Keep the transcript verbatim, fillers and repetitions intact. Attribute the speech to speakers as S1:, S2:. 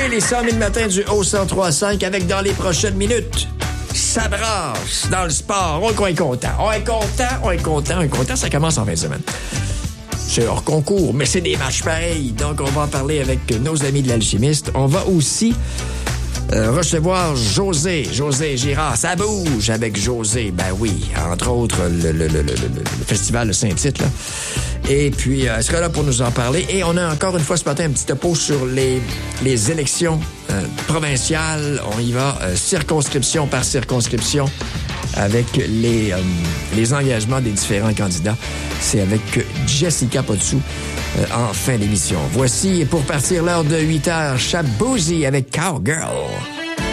S1: les cent mille matins du haut cent trois virgule cinq avec dans les prochaines minutes. Ça brasse dans le sport. On est content. On est content, on est content, on est content. Ça commence en fin de semaine. C'est hors concours, mais c'est des matchs pareils. Donc, on va en parler avec nos amis de l'Alchimiste. On va aussi euh, recevoir José, José Girard. Ça bouge avec José. Ben oui, entre autres, le, le, le, le, le festival de Saint-Tite, là. Et puis, euh, elle sera là pour nous en parler. Et on a encore une fois ce matin un petit topo sur les, les élections euh, provinciales. On y va euh, circonscription par circonscription avec les, euh, les engagements des différents candidats. C'est avec Jessica Potsou euh, en fin d'émission. Voici, pour partir l'heure de huit heures, Shaboozey avec Cowgirl.